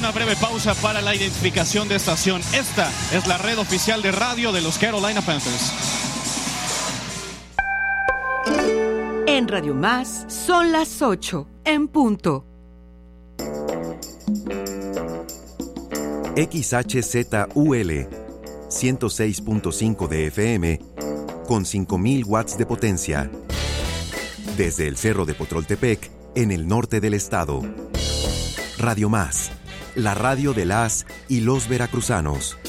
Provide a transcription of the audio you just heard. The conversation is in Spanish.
una breve pausa para la identificación de estación. Esta es la red oficial de radio de los Carolina Panthers. En Radio Más son las 8 en punto. XHZUL 106.5 de FM con 5,000 watts de potencia. Desde el Cerro de Potroltepec, en el norte del estado. Radio Más, la radio de las y los veracruzanos.